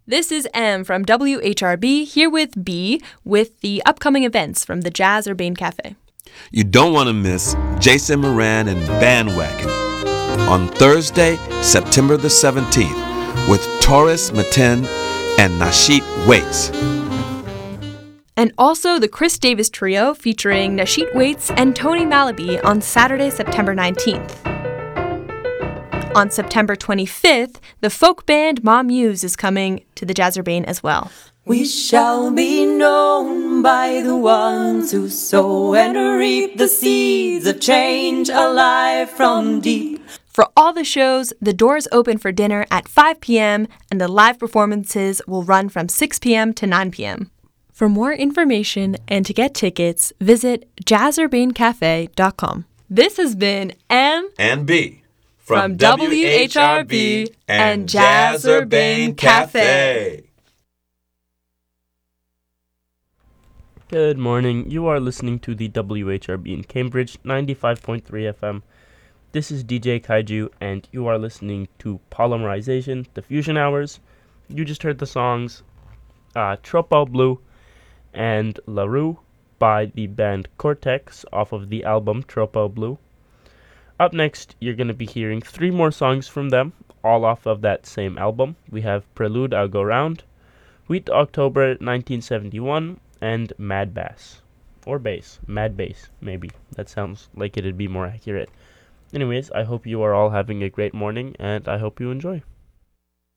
This is M from WHRB, here with B, with the upcoming events from the Jazz Urbane Cafe. You don't want to miss Jason Moran and Bandwagon on Thursday, September the 17th with Taurus Matin and Nasheet Waits. And also the Chris Davis Trio featuring Nasheet Waits and Tony Malaby on Saturday, September 19th. On September 25th, the folk band Ma Muse is coming to the Jazz Urbane as well. We shall be known by the ones who sow and reap the seeds of change alive from deep. For all the shows, the doors open for dinner at 5 p.m. and the live performances will run from 6 p.m. to 9 p.m. For more information and to get tickets, visit jazzurbanecafe.com. This has been M and B from WHRB and Jazz Urbane Cafe. Good morning. You are listening to the WHRB in Cambridge, 95.3 FM. This is DJ Kaiju, and you are listening to Polymerization, the Fusion Hours. You just heard the songs Tropo Blue and La Rue by the band Cortex off of the album Tropo Blue. Up next, you're going to be hearing 3 more songs from them, all off of that same album. We have Prelude I'll Go Round, Wheat October 1971, and Mad Bass. Or Bass. Mad Bass, maybe. That sounds like it'd be more accurate. Anyways, I hope you are all having a great morning, and I hope you enjoy.